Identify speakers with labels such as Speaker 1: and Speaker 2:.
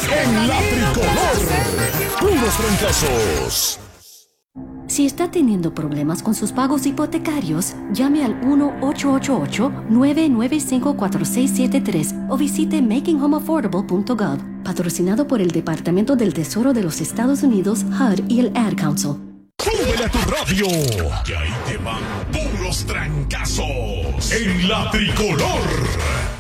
Speaker 1: En la tricolor. Puros trancazos.
Speaker 2: Si está teniendo problemas con sus pagos hipotecarios, llame al 1-888-995-4673 o visite makinghomeaffordable.gov, patrocinado por el Departamento del Tesoro de los Estados Unidos, HUD y el Ad Council.
Speaker 1: ¡Súbele a tu radio! Que ahí te van puros trancazos. En la tricolor.